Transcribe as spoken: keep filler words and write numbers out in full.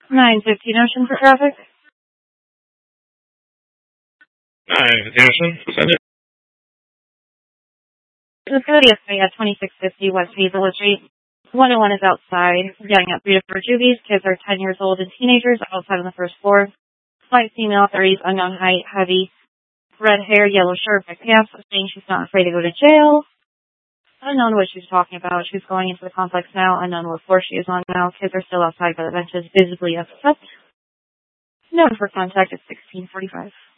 nine fifteen Ocean for traffic. nine fifteen Ocean, send it. It's going to be a fight at twenty-six fifty West Hazel Street. one oh one is outside, getting up beautiful juvies. Kids are ten years old and teenagers outside on the first floor. Slight female, thirties, unknown height, heavy, red hair, yellow shirt, black pants, saying she's not afraid to go to jail. Unknown what she's talking about. She's going into the complex now. Unknown what floor she is on now. Kids are still outside by the benches, visibly upset. Known for contact at sixteen forty-five.